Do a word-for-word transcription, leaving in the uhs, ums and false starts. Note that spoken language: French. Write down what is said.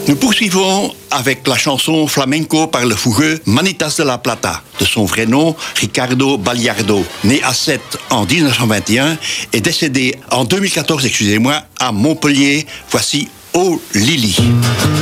Nous poursuivons avec la chanson flamenco par le fougueux Manitas de la Plata, de son vrai nom Ricardo Baliardo, né à Sète en dix-neuf cent vingt et un et décédé en deux mille quatorze, excusez-moi, à Montpellier. Voici Oh Lily.